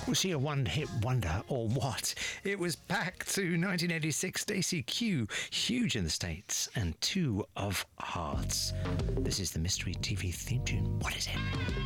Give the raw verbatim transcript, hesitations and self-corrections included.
Was she a one-hit wonder or what? It was back to nineteen eighty-six, Stacey Q, huge in the States, and Two of Hearts. This is the Mystery T V theme tune. What is it?